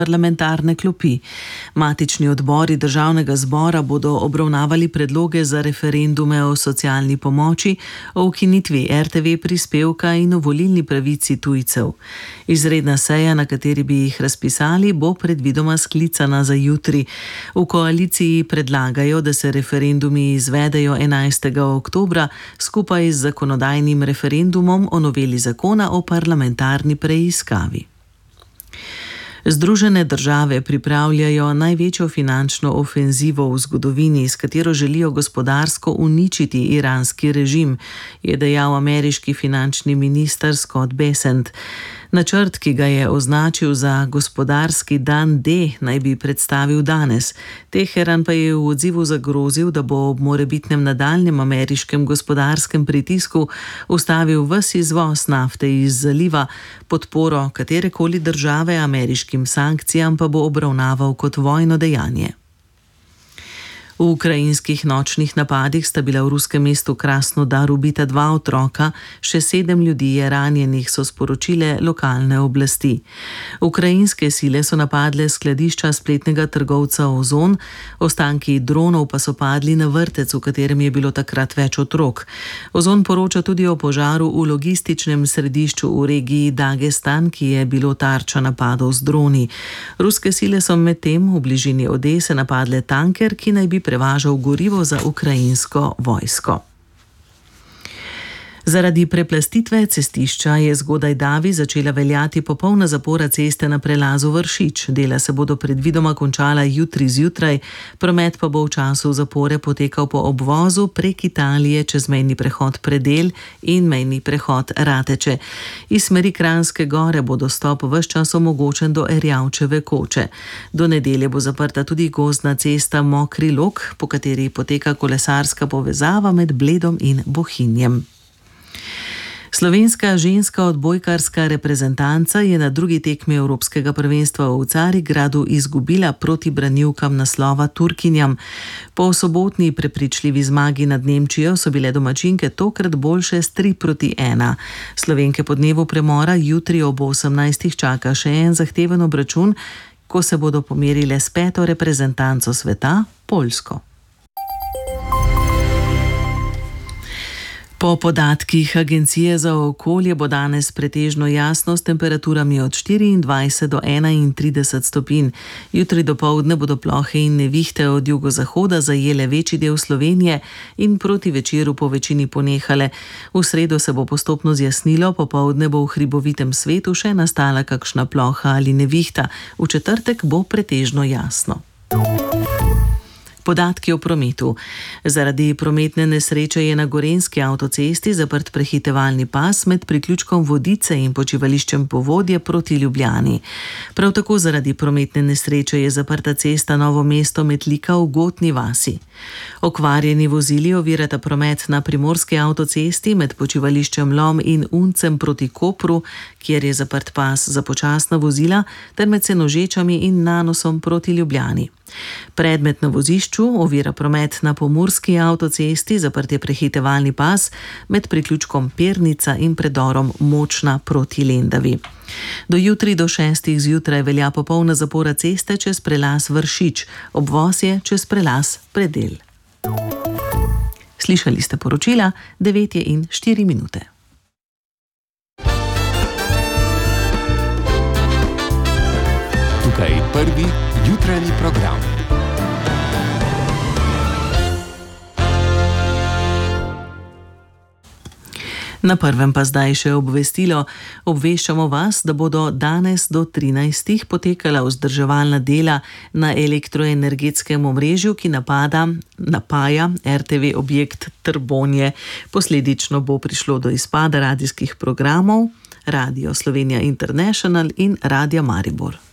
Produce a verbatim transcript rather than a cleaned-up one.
parlamentarne klopi. Matični odbori državnega zbora bodo obravnavali predloge za referendume o socialni pomoči, o ukinitvi er te ve prispevka in o volilni pravici tujcev. Izredna seja, na kateri bi jih razpisali, bo predvidoma sklicana za jutri. V koaliciji predlagajo, da se referendumi izvedejo enajstega oktobra skupaj z zakonodajnim referendumom o noveli zakona o parlamentarni preiskavi. Združene države pripravljajo največjo finančno ofenzivo v zgodovini, s katero želijo gospodarsko uničiti iranski režim, je dejal ameriški finančni minister Scott Bessent. Načrt, ki ga je označil za gospodarski dan D, naj bi predstavil danes. Teheran pa je v odzivu zagrozil, da bo ob morebitnem nadaljnjem ameriškem gospodarskem pritisku ustavil ves izvoz nafte iz zaliva, podporo katerekoli države ameriškim sankcijam pa bo obravnaval kot vojno dejanje. V ukrajinskih nočnih napadih sta bila v ruskem mestu Krasnodar ubita dva otroka, še sedem ljudi je ranjenih, so sporočile lokalne oblasti. Ukrajinske sile so napadle skladišča spletnega trgovca Ozon, ostanki dronov pa so padli na vrtec, v katerem je bilo takrat več otrok. Ozon poroča tudi o požaru v logističnem središču v regiji Dagestan, ki je bilo tarča napadov z droni. Ruske sile so medtem v bližini Odese napadle tanker, ki naj bi prevažal gorivo za ukrajinsko vojsko. Zaradi preplastitve cestišča je zgodaj davi začela veljati popolna zapora ceste na prelazu Vršič. Dela se bodo predvidoma končala jutri zjutraj, promet pa bo v času zapore potekal po obvozu prek Italije čez mejni prehod Predel in mejni prehod Rateče. Iz smeri Kranjske Gore bo dostop ves čas omogočen do Erjavčeve koče. Do nedelje bo zaprta tudi gozdna cesta Mokri Log, po kateri poteka kolesarska povezava med Bledom in Bohinjem. Slovenska ženska odbojkarska reprezentanca je na drugi tekmi Evropskega prvenstva v Carigradu izgubila proti branilkam naslova Turkinjam. Po sobotni prepričljivi zmagi nad Nemčijo so bile domačinke tokrat boljše s tri proti ena. Slovenke po dnevu premora jutri ob osemnajstih čaka še en zahteven obračun, ko se bodo pomerile s peto reprezentanco sveta, Poljsko. Po podatkih Agencije za okolje bo danes pretežno jasno s temperaturami od štiriindvajset do enaintrideset stopinj. Jutri dopoldne bodo plohe in nevihte od jugozahoda zajele večji del Slovenije in proti večeru po večini ponehale. V sredo se bo postopno zjasnilo, popoldne bo v hribovitem svetu še nastala kakšna ploha ali nevihta. V četrtek bo pretežno jasno. Podatki o prometu. Zaradi prometne nesreče je na Gorenjski avtocesti zaprt prehitevalni pas med priključkom Vodice in počivališčem Povodje proti Ljubljani. Prav tako zaradi prometne nesreče je zaprta cesta Novo mesto Metlika v Gotni vasi. Okvarjeni vozili ovirata promet na Primorski avtocesti med počivališčem Lom in Uncem proti Kopru, kjer je zaprt pas za počasna vozila, ter med Senožečami in Nanosom proti Ljubljani. Predmet na vozišču ovira promet na Pomurski avtocesti, zaprt je prehitevalni pas med priključkom Pernica in predorom Močna proti Lendavi. Do jutri do šestih zjutraj velja popolna zapora ceste čez prelaz Vršič, obvoz je čez prelaz Predel. Slišali ste poročila, devet je in štiri minute. Tukaj prvi jutranji program. Na prvem pa zdaj še obvestilo. Obveščamo vas, da bodo danes do trinajstih potekala vzdrževalna dela na elektroenergetskem omrežju, ki napada, napaja er te ve objekt Trbonje. Posledično bo prišlo do izpada radijskih programov Radio Slovenija International in Radia Maribor.